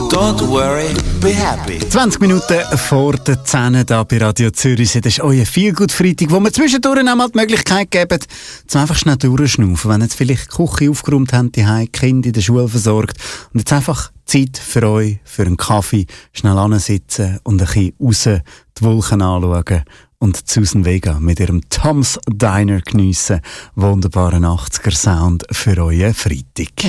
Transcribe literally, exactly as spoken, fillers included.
Don't worry, be happy. zwanzig Minuten vor der zehn da bei Radio Zürich. Das ist euer Feelgood-Freitag, wo wir zwischendurch einmal die Möglichkeit geben, zum einfach schnell durchschnaufen. Wenn jetzt vielleicht die Küche aufgeräumt haben, die Hause, die Kinder in der Schule versorgt und jetzt einfach Zeit für euch, für einen Kaffee, schnell ansitzen und ein bisschen raus die Wolken anschauen und Susan Vega mit ihrem Tom's Diner geniessen. Wunderbaren achtziger Sound für euren Freitag.